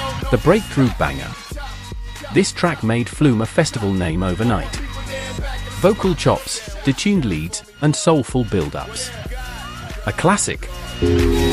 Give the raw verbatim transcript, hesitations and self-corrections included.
The breakthrough banger. This track made Flume a festival name overnight. Vocal chops, detuned leads, and soulful build-ups. A classic.